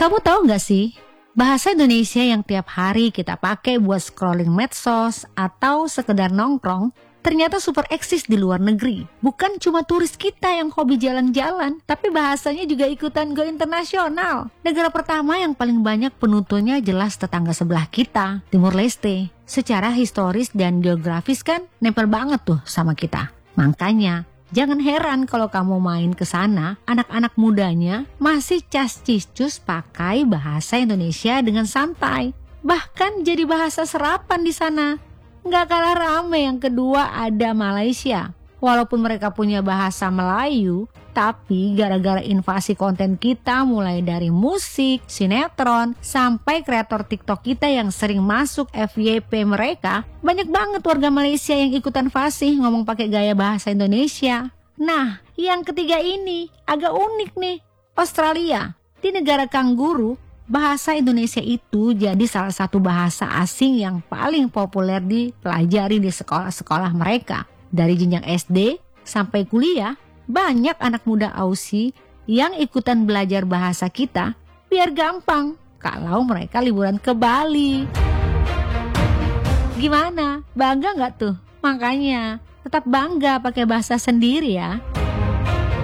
Kamu tahu nggak sih, bahasa Indonesia yang tiap hari kita pakai buat scrolling medsos atau sekedar nongkrong, ternyata super eksis di luar negeri. Bukan cuma turis kita yang hobi jalan-jalan, tapi bahasanya juga ikutan go internasional. Negara pertama yang paling banyak penuturnya jelas tetangga sebelah kita, Timur Leste. Secara historis dan geografis kan nempel banget tuh sama kita. Makanya, jangan heran kalau kamu main ke sana, anak-anak mudanya masih cas-cis-cus pakai bahasa Indonesia dengan santai. Bahkan jadi bahasa serapan di sana. Nggak kalah rame yang kedua ada Malaysia. Walaupun mereka punya bahasa Melayu, tapi gara-gara invasi konten kita mulai dari musik, sinetron, sampai kreator TikTok kita yang sering masuk FYP mereka, banyak banget warga Malaysia yang ikutan fasih ngomong pakai gaya bahasa Indonesia. Nah, yang ketiga ini agak unik nih, Australia. Di negara kanguru, bahasa Indonesia itu jadi salah satu bahasa asing yang paling populer dipelajari di sekolah-sekolah mereka. Dari jenjang SD sampai kuliah, banyak anak muda Aussie yang ikutan belajar bahasa kita biar gampang kalau mereka liburan ke Bali. Gimana? Bangga nggak tuh? Makanya tetap bangga pakai bahasa sendiri ya.